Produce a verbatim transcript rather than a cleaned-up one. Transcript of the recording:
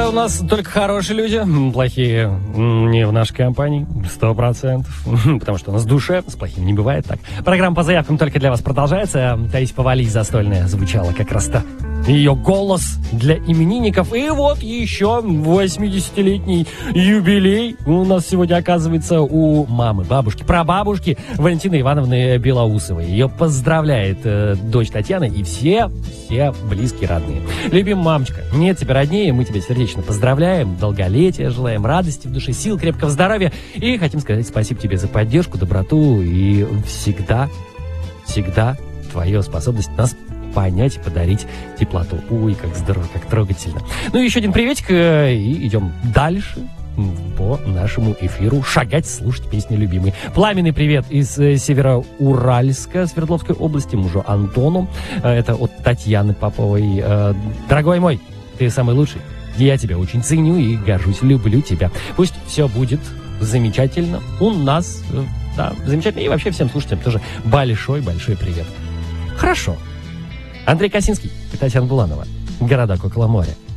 у нас только хорошие люди, плохие не в нашей компании, сто процентов, потому что у нас в душе с плохим не бывает так. Программа по заявкам только для вас продолжается. Таисия Повалий застольная звучала как раз-то. Ее голос для именинников. И вот еще восьмидесятилетний юбилей у нас сегодня оказывается у мамы, бабушки, прабабушки Валентины Ивановны Белоусовой. Ее поздравляет э, дочь Татьяна и все, все близкие, родные. Любим, мамочка, нет тебя роднее, мы тебя сердечно поздравляем, долголетия желаем, радости в душе, сил, крепкого здоровья. И хотим сказать спасибо тебе за поддержку, доброту и всегда, всегда твою способность нас понять и подарить теплоту. Ой, как здорово, как трогательно. Ну и еще один приветик, и идем дальше по нашему эфиру шагать, слушать песни любимые. Пламенный привет из Североуральска, Свердловской области, мужу Антону. Это от Татьяны Поповой. Дорогой мой, ты самый лучший. Я тебя очень ценю и горжусь, люблю тебя. Пусть все будет замечательно у нас. Да, замечательно. И вообще всем слушателям тоже большой-большой привет. Хорошо. Андрей Косинский и Татьяна Буланова. Города около моря.